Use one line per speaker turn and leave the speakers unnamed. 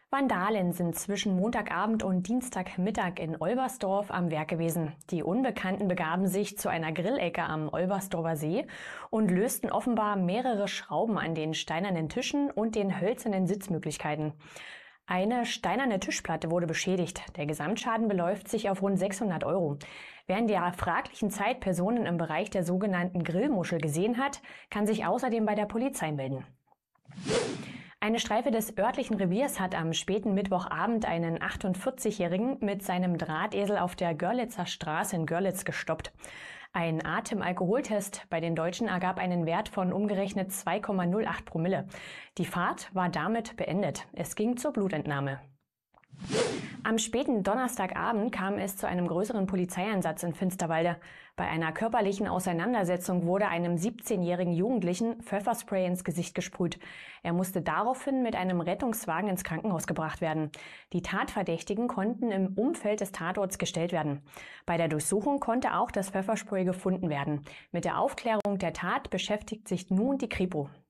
Vandalen sind zwischen Montagabend und Dienstagmittag in Olbersdorf am Werk gewesen. Die Unbekannten begaben sich zu einer Grillecke am Olbersdorfer See und lösten offenbar mehrere Schrauben an den steinernen Tischen und den hölzernen Sitzmöglichkeiten. Eine steinerne Tischplatte wurde beschädigt. Der Gesamtschaden beläuft sich auf rund 600 Euro. Wer in der fraglichen Zeit Personen im Bereich der sogenannten Grillmuschel gesehen hat, kann sich außerdem bei der Polizei melden. Eine Streife des örtlichen Reviers hat am späten Mittwochabend einen 48-Jährigen mit seinem Drahtesel auf der Görlitzer Straße in Görlitz gestoppt. Ein Atemalkoholtest bei den Deutschen ergab einen Wert von umgerechnet 2,08 Promille. Die Fahrt war damit beendet. Es ging zur Blutentnahme. Am späten Donnerstagabend kam es zu einem größeren Polizeieinsatz in Finsterwalde. Bei einer körperlichen Auseinandersetzung wurde einem 17-jährigen Jugendlichen Pfefferspray ins Gesicht gesprüht. Er musste daraufhin mit einem Rettungswagen ins Krankenhaus gebracht werden. Die Tatverdächtigen konnten im Umfeld des Tatorts gestellt werden. Bei der Durchsuchung konnte auch das Pfefferspray gefunden werden. Mit der Aufklärung der Tat beschäftigt sich nun die Kripo.